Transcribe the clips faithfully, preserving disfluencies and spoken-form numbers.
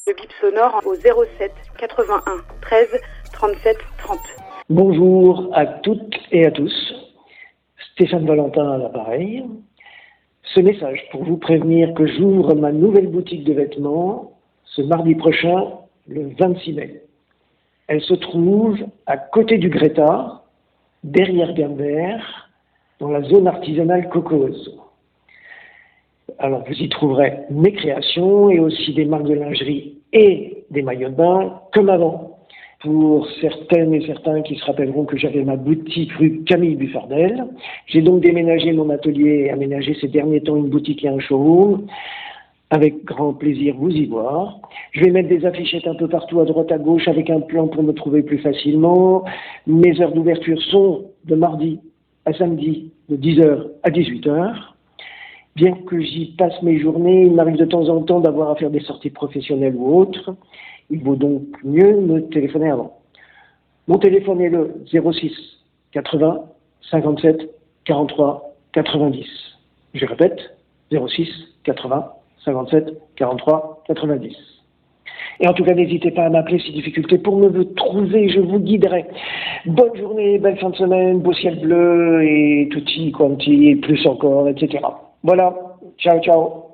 Le bip sonore au zéro sept quatre-vingt-un treize trente-sept trente. Bonjour à toutes et à tous. Stéphane Valentin à l'appareil. Ce message pour vous prévenir que j'ouvre ma nouvelle boutique de vêtements ce mardi prochain, le vingt-six mai. Elle se trouve à côté du Greta, derrière Gambert, dans la zone artisanale Cocose. Alors vous y trouverez mes créations et aussi des marques de lingerie et des maillots de bain comme avant. Pour certaines et certains qui se rappelleront que j'avais ma boutique rue Camille Buffardel, j'ai donc déménagé mon atelier et aménagé ces derniers temps une boutique et un showroom. Avec grand plaisir vous y voir. Je vais mettre des affichettes un peu partout à droite à gauche avec un plan pour me trouver plus facilement. Mes heures d'ouverture sont de mardi à samedi de dix heures à dix-huit heures. Bien que j'y passe mes journées, il m'arrive de temps en temps d'avoir à faire des sorties professionnelles ou autres. Il vaut donc mieux me téléphoner avant. Mon téléphone est le zéro six quatre-vingts cinquante-sept quarante-trois quatre-vingt-dix. Je répète, zéro six quatre-vingts cinquante-sept quarante-trois quatre-vingt-dix. Et en tout cas, n'hésitez pas à m'appeler si difficulté pour me trouver, je vous guiderai. Bonne journée, belle fin de semaine, beau ciel bleu et tutti quanti et plus encore, et cetera. Voilà, ciao, ciao.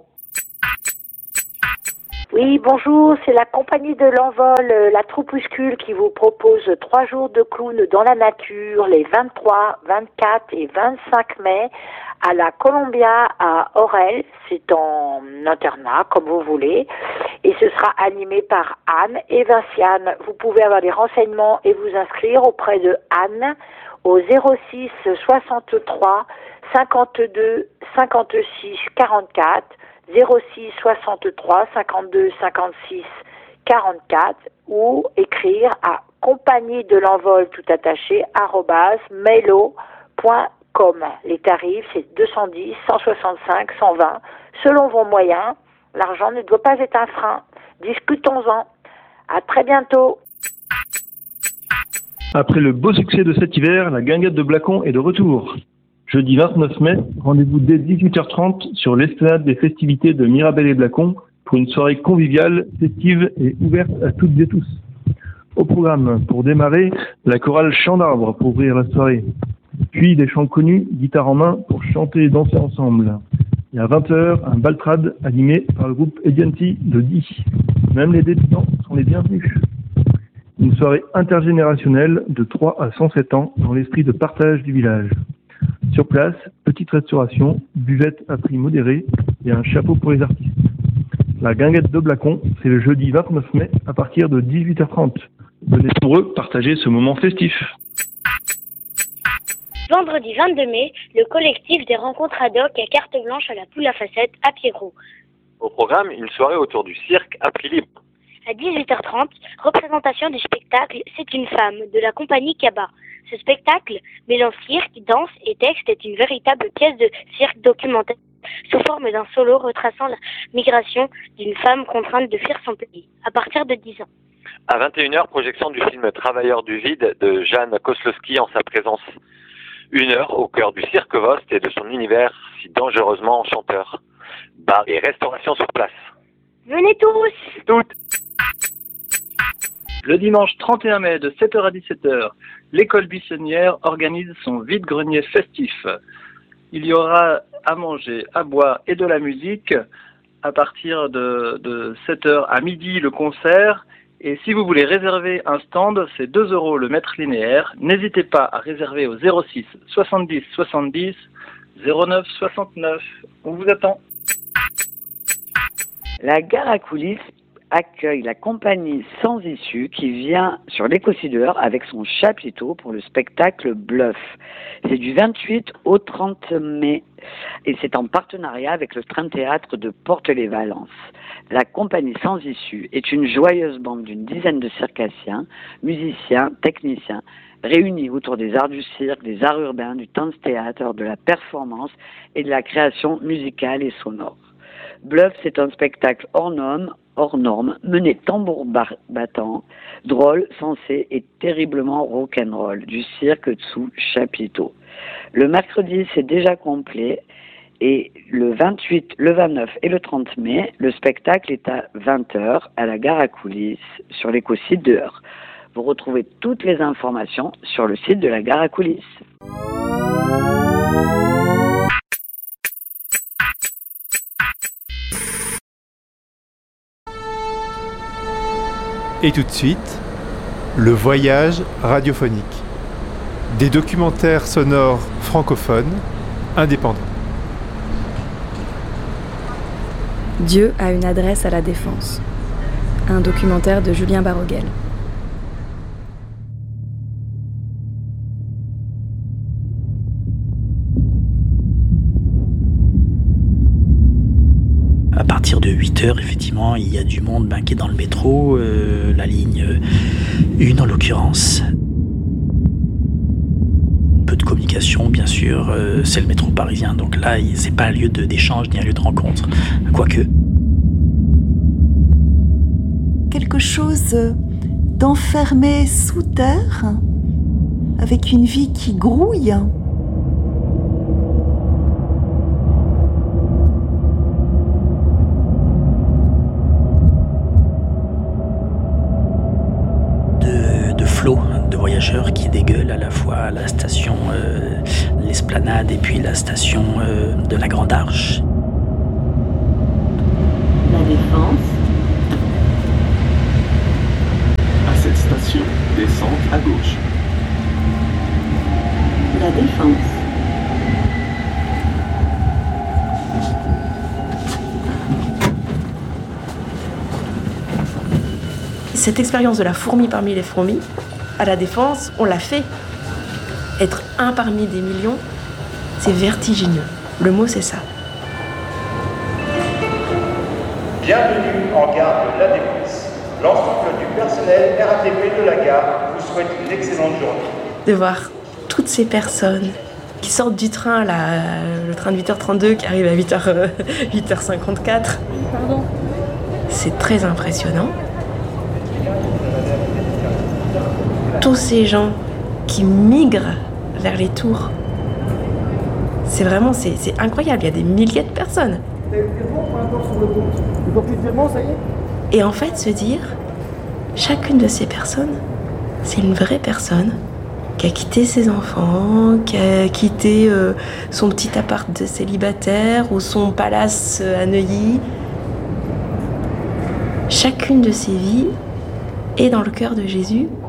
Oui, bonjour, c'est la compagnie de l'envol, euh, la Troupuscule, qui vous propose trois jours de clown dans la nature les vingt-trois, vingt-quatre et vingt-cinq mai à la Columbia à Orel. C'est en internat, comme vous voulez, et ce sera animé par Anne et Vinciane. Vous pouvez avoir des renseignements et vous inscrire auprès de Anne au zéro six soixante-trois cinquante-deux cinquante-six quarante-quatre, zéro six soixante-trois cinquante-deux cinquante-six quarante-quatre, ou écrire à compagnie de l'envol tout attaché arobase mailo point com. Les tarifs, c'est deux cent dix, cent soixante-cinq, cent vingt. Selon vos moyens, l'argent ne doit pas être un frein. Discutons-en. À très bientôt. Après le beau succès de cet hiver, la guinguette de Blacon est de retour. Jeudi vingt-neuf mai, rendez-vous dès dix-huit heures trente sur l'esplanade des festivités de Mirabel et Blacon pour une soirée conviviale, festive et ouverte à toutes et tous. Au programme, pour démarrer, la chorale Chant d'Arbre pour ouvrir la soirée. Puis des chants connus, guitare en main, pour chanter et danser ensemble. Et à vingt heures, un baltrade animé par le groupe Edianti de Die. Même les débutants sont les bienvenus. Une soirée intergénérationnelle de trois à cent sept ans dans l'esprit de partage du village. Sur place, petite restauration, buvette à prix modéré et un chapeau pour les artistes. La guinguette de Blacon, c'est le jeudi vingt-neuf mai à partir de dix-huit heures trente. Venez nombreux partager ce moment festif. Vendredi vingt-deux mai, le collectif des rencontres ad hoc à carte blanche à la Poule à facettes à Pied-Gros. Au programme, une soirée autour du cirque à prix libre. À dix-huit heures trente, représentation du spectacle C'est une femme de la compagnie Kaba. Ce spectacle mélange cirque, danse et texte est une véritable pièce de cirque documentaire sous forme d'un solo retraçant la migration d'une femme contrainte de fuir son pays à partir de dix ans. À vingt et une heures, projection du film Travailleurs du vide de Jeanne Koslowski en sa présence. Une heure au cœur du cirque Vost et de son univers si dangereusement enchanteur. Bar et restauration sur place. Venez tous! Toutes! Le dimanche trente et un mai de sept heures à dix-sept heures, l'école buissonnière organise son vide-grenier festif. Il y aura à manger, à boire et de la musique. À partir de, de sept heures à midi, le concert. Et si vous voulez réserver un stand, c'est deux euros le mètre linéaire. N'hésitez pas à réserver au zéro six soixante-dix soixante-dix zéro neuf soixante-neuf. On vous attend. La gare à coulisses accueille la compagnie Sans Issue qui vient sur l'Éco-Cideur avec son chapiteau pour le spectacle Bluff. C'est du vingt-huit au trente mai et c'est en partenariat avec le Train Théâtre de Porte-les-Valences. La compagnie Sans Issue est une joyeuse bande d'une dizaine de circassiens, musiciens, techniciens, réunis autour des arts du cirque, des arts urbains, du dance-théâtre, de la performance et de la création musicale et sonore. Bluff, c'est un spectacle hors norme, hors norme, mené tambour battant, drôle, sensé et terriblement rock'n'roll, du cirque sous chapiteau. Le mercredi, c'est déjà complet Et le vingt-huit, le vingt-neuf et le trente mai, le spectacle est à vingt heures à la gare à coulisses sur l'écosite de Heure. Vous retrouvez toutes les informations sur le site de la gare à coulisses. Et tout de suite, le voyage radiophonique. Des documentaires sonores francophones indépendants. Dieu a une adresse à la Défense. Un documentaire de Julien Baroguel. À partir de huit heures, effectivement, il y a du monde ben, qui est dans le métro, euh, la ligne un en l'occurrence. Peu de communication, bien sûr, euh, c'est le métro parisien, donc là, c'est pas un lieu de, d'échange ni un lieu de rencontre, quoique. Quelque chose d'enfermé sous terre, avec une vie qui grouille. De voyageurs qui dégueulent à la fois la station euh, l'Esplanade et puis la station euh, de la Grande Arche. La Défense. À cette station, descente à gauche. La Défense. Cette expérience de la fourmi parmi les fourmis, à la Défense, on l'a fait. Être un parmi des millions, c'est vertigineux. Le mot, c'est ça. Bienvenue en gare de La Défense. L'ensemble du personnel R A T P de la gare vous souhaite une excellente journée. De voir toutes ces personnes qui sortent du train, là, le train de huit heures trente-deux qui arrive à huit heures cinquante-quatre. Pardon. C'est très impressionnant. Tous ces gens qui migrent vers les tours. C'est vraiment, c'est, c'est incroyable, il y a des milliers de personnes. Et en fait, se dire, chacune de ces personnes, c'est une vraie personne qui a quitté ses enfants, qui a quitté euh, son petit appart de célibataire ou son palace à Neuilly. Chacune de ces vies est dans le cœur de Jésus.